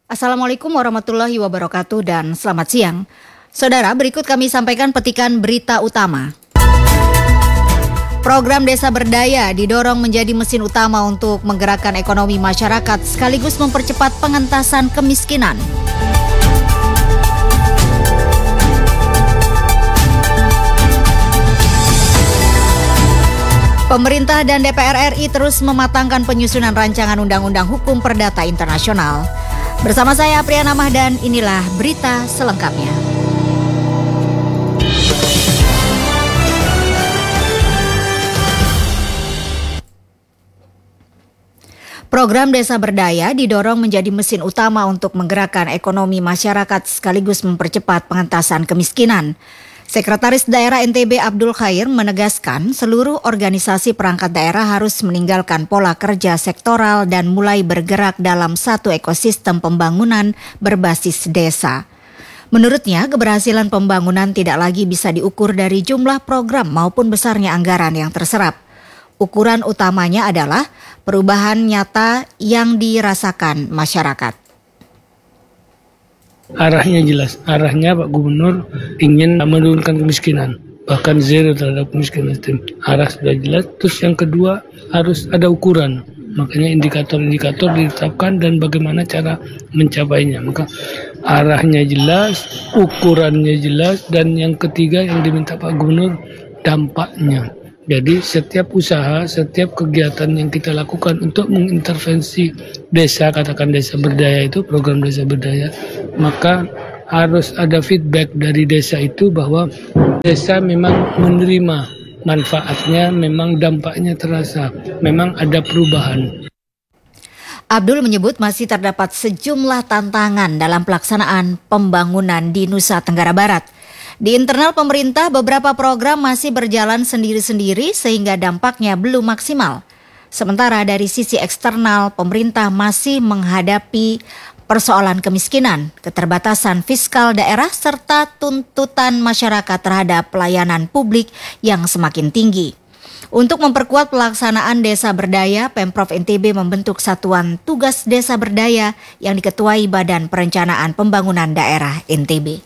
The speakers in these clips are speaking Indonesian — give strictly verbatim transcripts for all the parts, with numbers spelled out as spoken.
Assalamualaikum warahmatullahi wabarakatuh dan selamat siang. Saudara, berikut kami sampaikan petikan berita utama. Program Desa Berdaya didorong menjadi mesin utama untuk menggerakkan ekonomi masyarakat sekaligus mempercepat pengentasan kemiskinan. Pemerintah dan D P R R I terus mematangkan penyusunan rancangan Undang-Undang Hukum Perdata Internasional. Bersama saya Apriana Mahdan, inilah berita selengkapnya. Program Desa Berdaya didorong menjadi mesin utama untuk menggerakkan ekonomi masyarakat sekaligus mempercepat pengentasan kemiskinan. Sekretaris Daerah N T B Abdul Khair menegaskan seluruh organisasi perangkat daerah harus meninggalkan pola kerja sektoral dan mulai bergerak dalam satu ekosistem pembangunan berbasis desa. Menurutnya, keberhasilan pembangunan tidak lagi bisa diukur dari jumlah program maupun besarnya anggaran yang terserap. Ukuran utamanya adalah perubahan nyata yang dirasakan masyarakat. Arahnya jelas, arahnya Pak Gubernur ingin menurunkan kemiskinan, bahkan zero terhadap kemiskinan. Arah sudah jelas, terus yang kedua harus ada ukuran, makanya indikator-indikator ditetapkan dan bagaimana cara mencapainya. Maka arahnya jelas, ukurannya jelas, dan yang ketiga yang diminta Pak Gubernur, dampaknya. Jadi setiap usaha, setiap kegiatan yang kita lakukan untuk mengintervensi desa, katakan desa berdaya itu, program desa berdaya, maka harus ada feedback dari desa itu bahwa desa memang menerima manfaatnya, memang dampaknya terasa, memang ada perubahan. Abdul menyebut masih terdapat sejumlah tantangan dalam pelaksanaan pembangunan di Nusa Tenggara Barat. Di internal pemerintah, beberapa program masih berjalan sendiri-sendiri sehingga dampaknya belum maksimal. Sementara dari sisi eksternal, pemerintah masih menghadapi persoalan kemiskinan, keterbatasan fiskal daerah, serta tuntutan masyarakat terhadap pelayanan publik yang semakin tinggi. Untuk memperkuat pelaksanaan Desa Berdaya, Pemprov N T B membentuk Satuan Tugas Desa Berdaya yang diketuai Badan Perencanaan Pembangunan Daerah N T B.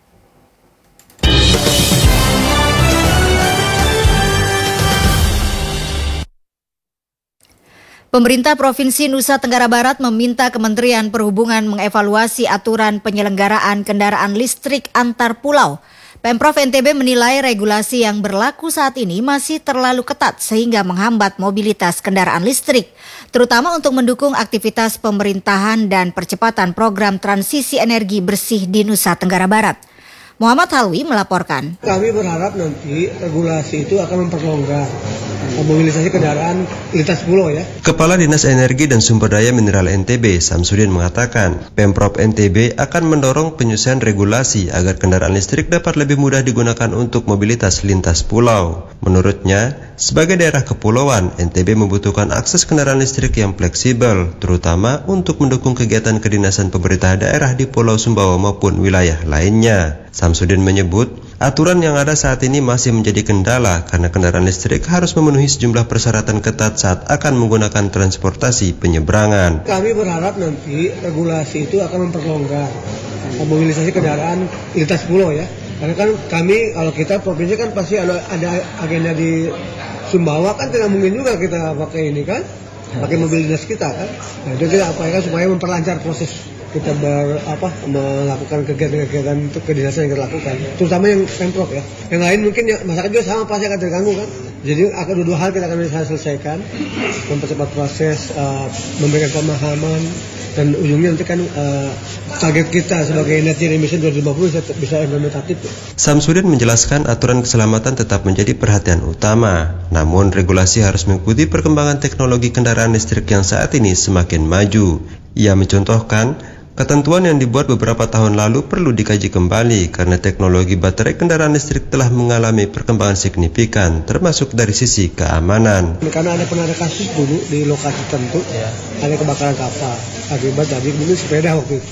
Pemerintah Provinsi Nusa Tenggara Barat meminta Kementerian Perhubungan mengevaluasi aturan penyelenggaraan kendaraan listrik antar pulau. Pemprov N T B menilai regulasi yang berlaku saat ini masih terlalu ketat sehingga menghambat mobilitas kendaraan listrik, terutama untuk mendukung aktivitas pemerintahan dan percepatan program transisi energi bersih di Nusa Tenggara Barat. Muhammad Halwi melaporkan. Kami berharap nanti regulasi itu akan memperlonggar mobilisasi kendaraan lintas pulau ya. Kepala Dinas Energi dan Sumber Daya Mineral N T B, Samsudin mengatakan, Pemprov N T B akan mendorong penyusunan regulasi agar kendaraan listrik dapat lebih mudah digunakan untuk mobilitas lintas pulau. Menurutnya, sebagai daerah kepulauan, N T B membutuhkan akses kendaraan listrik yang fleksibel, terutama untuk mendukung kegiatan kedinasan pemerintah daerah di Pulau Sumbawa maupun wilayah lainnya. Samsudin menyebut, aturan yang ada saat ini masih menjadi kendala karena kendaraan listrik harus memenuhi sejumlah persyaratan ketat saat akan menggunakan transportasi penyeberangan. Kami berharap nanti regulasi itu akan memperlonggar mobilisasi kendaraan lintas pulau ya. Karena kan kami, kalau kita provinsi kan pasti ada, ada agenda di Sumbawa, kan tidak mungkin juga kita pakai ini kan, pakai mobil dinas kita kan. Nah itu kita apa ya, supaya memperlancar proses kita ber, apa, melakukan kegiatan-kegiatan untuk kedinasan yang kita lakukan, terutama yang Pemprov ya. Yang lain mungkin ya, masyarakat juga sama pasti akan terganggu kan. Jadi akan dua hal kita akan bisa selesaikan, mempercepat proses, uh, memberikan pemahaman, dan ujungnya nanti kan uh, target kita sebagai net zero emission dua ribu lima puluh bisa, bisa implementatif. Samsudin menjelaskan aturan keselamatan tetap menjadi perhatian utama, namun regulasi harus mengikuti perkembangan teknologi kendaraan listrik yang saat ini semakin maju. Ia mencontohkan, ketentuan yang dibuat beberapa tahun lalu perlu dikaji kembali karena teknologi baterai kendaraan listrik telah mengalami perkembangan signifikan, termasuk dari sisi keamanan. Karena ada pernah ada kasus dulu di lokasi tertentu, ya, ada kebakaran kapal akibat tadi mungkin sepeda waktu itu.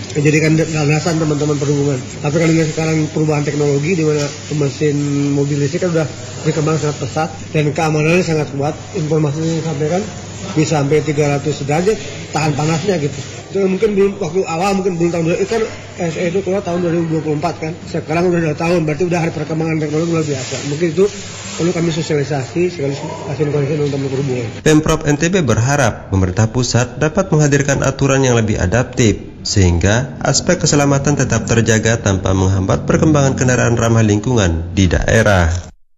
menjadikan landasan teman-teman perhubungan. Tapi kalau lihat sekarang perubahan teknologi di mana mesin mobil listrik kan sudah berkembang sangat pesat dan keamanannya sangat kuat. Informasinya yang disampaikan bisa sampai tiga ratus derajat tahan panasnya gitu. Itu mungkin belum waktu awal mungkin belum tahun itu kan S E itu keluar tahun dua ribu dua puluh empat kan. Sekarang udah dua tahun, berarti udah ada perkembangan teknologi luar biasa. Mungkin itu perlu kami sosialisasi sekaligus kasih informasi untuk perhubungan. Pemprov N T B berharap pemerintah pusat dapat menghadirkan aturan yang lebih adaptif sehingga aspek keselamatan tetap terjaga tanpa menghambat perkembangan kendaraan ramah lingkungan di daerah.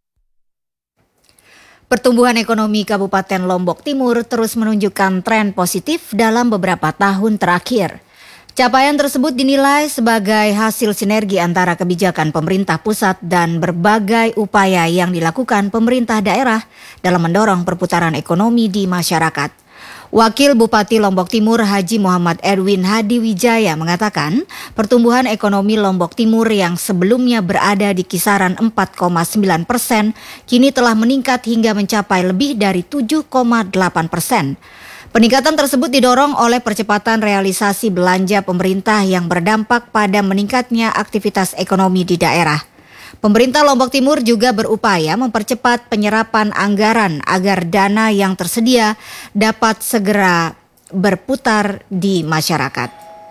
Pertumbuhan ekonomi Kabupaten Lombok Timur terus menunjukkan tren positif dalam beberapa tahun terakhir. Capaian tersebut dinilai sebagai hasil sinergi antara kebijakan pemerintah pusat dan berbagai upaya yang dilakukan pemerintah daerah dalam mendorong perputaran ekonomi di masyarakat. Wakil Bupati Lombok Timur Haji Muhammad Erwin Hadiwijaya mengatakan pertumbuhan ekonomi Lombok Timur yang sebelumnya berada di kisaran empat koma sembilan persen kini telah meningkat hingga mencapai lebih dari tujuh koma delapan persen. Peningkatan tersebut didorong oleh percepatan realisasi belanja pemerintah yang berdampak pada meningkatnya aktivitas ekonomi di daerah. Pemerintah Lombok Timur juga berupaya mempercepat penyerapan anggaran agar dana yang tersedia dapat segera berputar di masyarakat.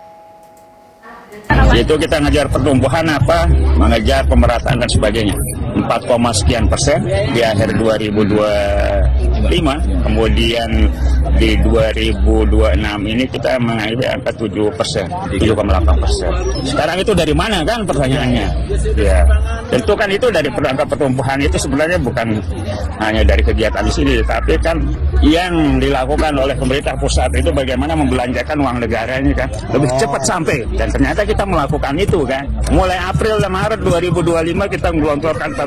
Itu kita ngejar pertumbuhan apa, mengejar pemerataan dan sebagainya. empat, sekian persen di akhir dua ribu dua puluh lima, kemudian di dua ribu dua puluh enam ini kita mengakhiri angka tujuh persen, tujuh koma delapan persen. Sekarang itu dari mana kan pertanyaannya? Ya, tentu kan itu dari angka pertumbuhan itu sebenarnya bukan hanya dari kegiatan di sini, tapi kan yang dilakukan oleh pemerintah pusat itu bagaimana membelanjakan uang negara ini kan lebih cepat sampai, dan ternyata kita melakukan itu kan. Mulai April dan Maret dua ribu dua puluh lima kita menggelontorkan empat